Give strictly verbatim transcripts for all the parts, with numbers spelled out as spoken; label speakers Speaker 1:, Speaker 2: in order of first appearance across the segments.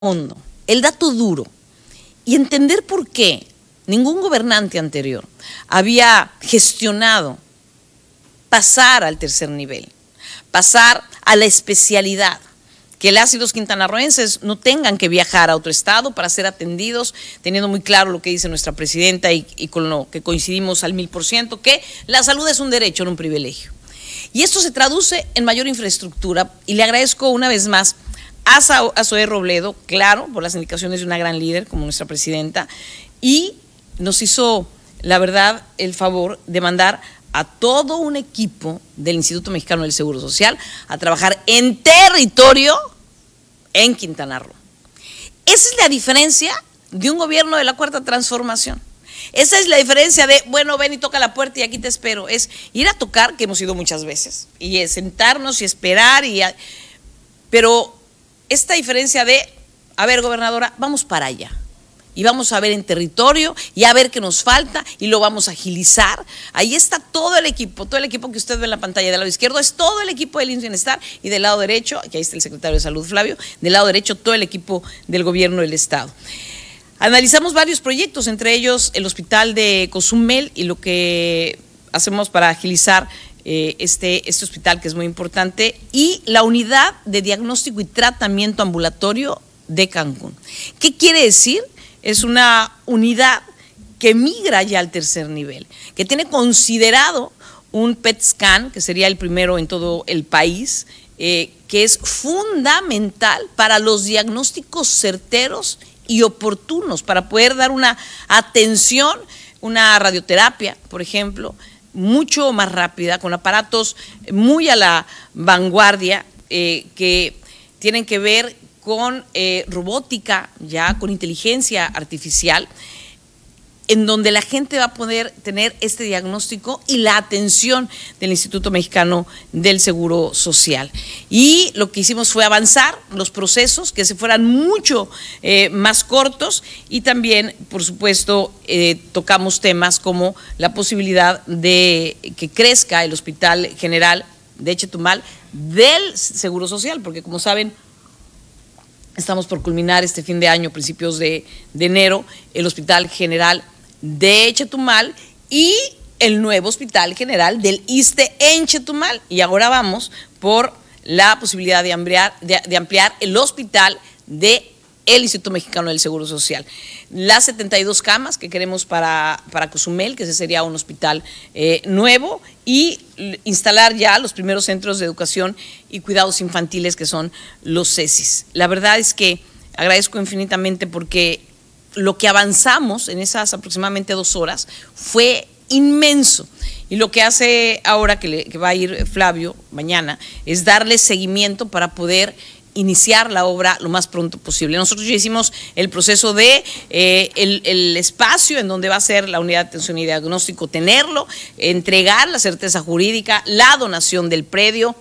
Speaker 1: hondo, el dato duro, y entender por qué ningún gobernante anterior había gestionado pasar al tercer nivel, pasar a la especialidad, que las y los quintanarroenses no tengan que viajar a otro estado para ser atendidos, teniendo muy claro lo que dice nuestra presidenta y, y con lo que coincidimos al mil por ciento, que la salud es un derecho, no un privilegio. Y esto se traduce en mayor infraestructura, y le agradezco una vez más a Zoé Robledo, claro, por las indicaciones de una gran líder como nuestra presidenta, y nos hizo, la verdad, el favor de mandar a todo un equipo del Instituto Mexicano del Seguro Social a trabajar en territorio en Quintana Roo. Esa es la diferencia de un gobierno de la Cuarta Transformación. Esa es la diferencia de, bueno, ven y toca la puerta y aquí te espero. Es ir a tocar, que hemos ido muchas veces, y es sentarnos y esperar, y a, pero esta diferencia de, a ver, gobernadora, vamos para allá. Y vamos a ver en territorio y a ver qué nos falta y lo vamos a agilizar. Ahí está todo el equipo, todo el equipo que usted ve en la pantalla del lado izquierdo, es todo el equipo del I M S S Bienestar, y del lado derecho, aquí ahí está el secretario de Salud, Flavio, del lado derecho todo el equipo del gobierno del estado. Analizamos varios proyectos, entre ellos el hospital de Cozumel y lo que hacemos para agilizar eh, este, este hospital, que es muy importante, y la unidad de diagnóstico y tratamiento ambulatorio de Cancún. ¿Qué quiere decir? Es una unidad que migra ya al tercer nivel, que tiene considerado un P E T scan, que sería el primero en todo el país, eh, que es fundamental para los diagnósticos certeros y oportunos, para poder dar una atención, una radioterapia, por ejemplo, mucho más rápida, con aparatos muy a la vanguardia, eh, que tienen que ver con eh, robótica, ya con inteligencia artificial, en donde la gente va a poder tener este diagnóstico y la atención del Instituto Mexicano del Seguro Social. Y lo que hicimos fue avanzar los procesos, que se fueran mucho eh, más cortos, y también, por supuesto, eh, tocamos temas como la posibilidad de que crezca el Hospital General de Chetumal del Seguro Social, porque como saben, estamos por culminar este fin de año, principios de, de enero, el Hospital General de Chetumal y el nuevo Hospital General del ISSSTE en Chetumal. Y ahora vamos por la posibilidad de ampliar, de, de ampliar el hospital de el Instituto Mexicano del Seguro Social. Las setenta y dos camas que queremos para, para Cozumel, que ese sería un hospital eh, nuevo, y instalar ya los primeros centros de educación y cuidados infantiles, que son los CECIS. La verdad es que agradezco infinitamente, porque lo que avanzamos en esas aproximadamente dos horas fue inmenso. Y lo que hace ahora, que, le, que va a ir Flavio mañana, es darle seguimiento para poder iniciar la obra lo más pronto posible. Nosotros ya hicimos el proceso de eh, el, el espacio en donde va a ser la unidad de atención y diagnóstico, tenerlo, entregar la certeza jurídica, la donación del predio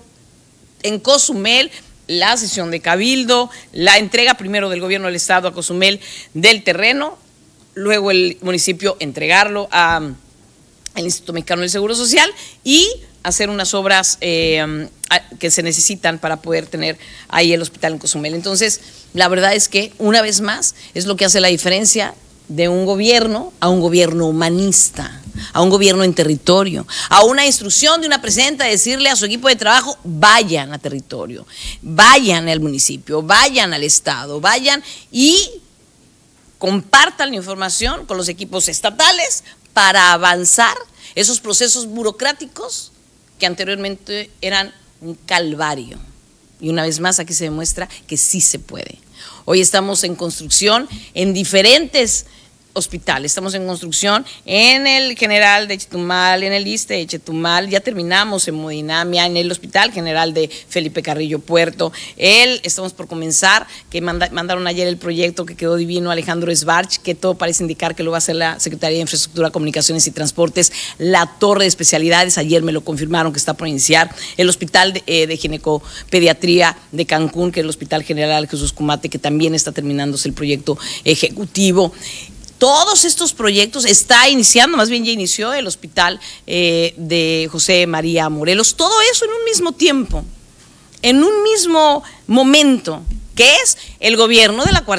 Speaker 1: en Cozumel, la sesión de cabildo, la entrega primero del gobierno del estado a Cozumel del terreno, luego el municipio entregarlo a, al Instituto Mexicano del Seguro Social y hacer unas obras eh, que se necesitan para poder tener ahí el hospital en Cozumel. Entonces, la verdad es que, una vez más, es lo que hace la diferencia de un gobierno a un gobierno humanista, a un gobierno en territorio, a una instrucción de una presidenta de decirle a su equipo de trabajo: vayan a territorio, vayan al municipio, vayan al estado, vayan y compartan la información con los equipos estatales para avanzar esos procesos burocráticos que anteriormente eran un calvario. Y una vez más aquí se demuestra que sí se puede. Hoy estamos en construcción en diferentes hospitales, estamos en construcción en el General de Chetumal, en el ISSSTE de Chetumal, ya terminamos en Modinamia, en el Hospital General de Felipe Carrillo Puerto, el, estamos por comenzar, que manda, mandaron ayer el proyecto que quedó divino, Alejandro Sbarch, que todo parece indicar que lo va a hacer la Secretaría de Infraestructura, Comunicaciones y Transportes, la torre de especialidades, ayer me lo confirmaron que está por iniciar, el Hospital de, eh, de Ginecopediatría de Cancún, que es el Hospital General Jesús Cumate, que también está terminándose el proyecto ejecutivo. Todos estos proyectos, está iniciando, más bien ya inició el hospital eh, de José María Morelos, todo eso en un mismo tiempo, en un mismo momento, que es el gobierno de la cuarta